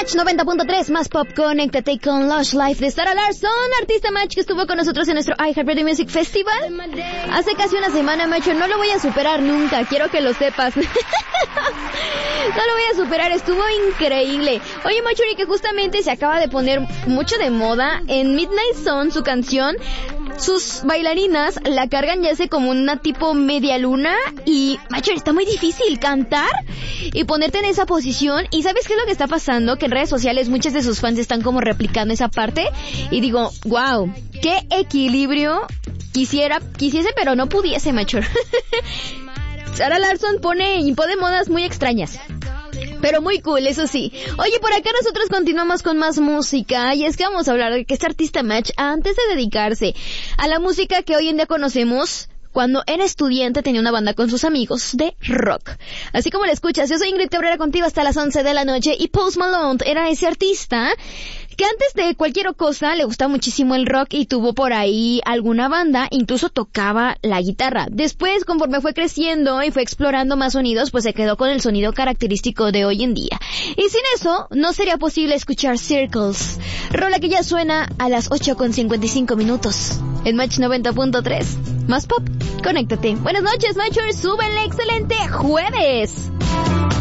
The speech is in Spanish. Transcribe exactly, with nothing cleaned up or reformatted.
Match noventa punto tres, más pop, conéctate con Lush Life de Sarah Larsson, artista Match que estuvo con nosotros en nuestro iHeartRadio Music Festival hace casi una semana, Macho. No lo voy a superar nunca, quiero que lo sepas. No lo voy a superar, estuvo increíble. Oye, Machuri, que justamente se acaba de poner mucho de moda en Midnight Sun, su canción. Sus bailarinas la cargan ya hace como una tipo media luna y, macho, está muy difícil cantar y ponerte en esa posición. ¿Y sabes qué es lo que está pasando? Que en redes sociales muchos de sus fans están como replicando esa parte y digo, wow, qué equilibrio. Quisiera, quisiese, pero no pudiese, macho. Sarah Larsson pone, impone modas muy extrañas, pero muy cool, eso sí. Oye, por acá nosotros continuamos con más música. Y es que vamos a hablar de que este artista Match, antes de dedicarse a la música que hoy en día conocemos, cuando era estudiante tenía una banda con sus amigos de rock. Así como la escuchas, yo soy Ingrid Cabrera contigo hasta las once de la noche. Y Post Malone era ese artista que antes de cualquier cosa le gustaba muchísimo el rock y tuvo por ahí alguna banda, incluso tocaba la guitarra. Después, conforme fue creciendo y fue explorando más sonidos, pues se quedó con el sonido característico de hoy en día. Y sin eso, no sería posible escuchar Circles, rola que ya suena a las ocho con cincuenta y cinco minutos. En Match noventa punto tres, más pop, conéctate. Buenas noches, Matchers, súbenle, excelente jueves.